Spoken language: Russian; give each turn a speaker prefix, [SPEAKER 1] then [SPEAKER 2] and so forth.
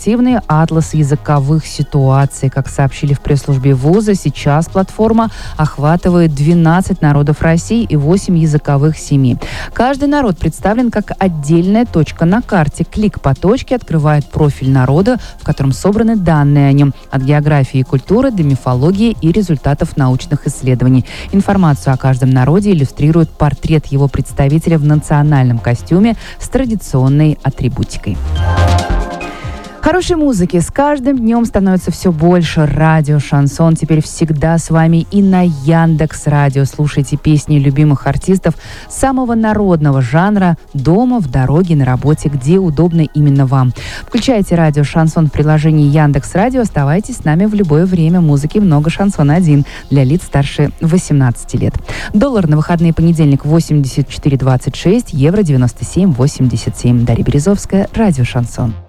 [SPEAKER 1] интерактивный атлас языковых ситуаций. Как сообщили в пресс-службе вуза, сейчас платформа охватывает 12 народов России и 8 языковых семей. Каждый народ представлен как отдельная точка на карте. Клик по точке открывает профиль народа, в котором собраны данные о нем, от географии и культуры до мифологии и результатов научных исследований. Информацию о каждом народе иллюстрирует портрет его представителя в национальном костюме с традиционной атрибутикой. Хорошей музыки с каждым днем становится все больше. Радио «Шансон» теперь всегда с вами и на Яндекс.Радио. Слушайте песни любимых артистов самого народного жанра дома, в дороге, на работе, где удобно именно вам. Включайте радио «Шансон» в приложении Яндекс.Радио. Оставайтесь с нами в любое время. Музыки много, шансон один для лиц старше 18 лет. Доллар на выходные понедельник 84,26, евро 97,87. Дарья Березовская, радио «Шансон».